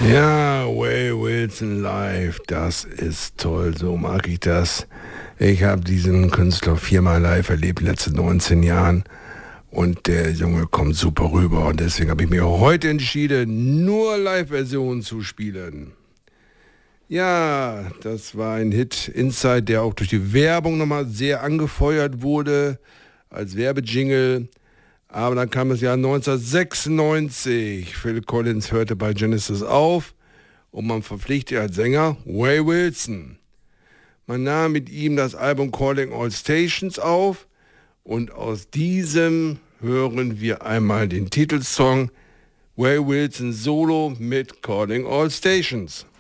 Ja, Ray Wilson live, das ist toll, so mag ich das. Ich habe diesen Künstler viermal live erlebt in den letzten 19 Jahren und der Junge kommt super rüber und deswegen habe ich mir heute entschieden, nur Live-Versionen zu spielen. Ja, das war ein Hit, Inside, der auch durch die Werbung nochmal sehr angefeuert wurde als Werbejingle. Aber dann kam das Jahr 1996. Phil Collins hörte bei Genesis auf und man verpflichtete als Sänger Ray Wilson. Man nahm mit ihm das Album Calling All Stations auf und aus diesem hören wir einmal den Titelsong Ray Wilson Solo mit Calling All Stations.